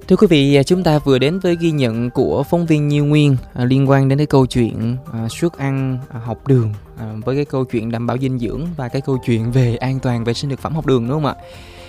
Thưa quý vị, chúng ta vừa đến với ghi nhận của phóng viên Như Nguyên liên quan đến cái câu chuyện suất ăn học đường, với cái câu chuyện đảm bảo dinh dưỡng và cái câu chuyện về an toàn vệ sinh thực phẩm học đường, đúng không ạ?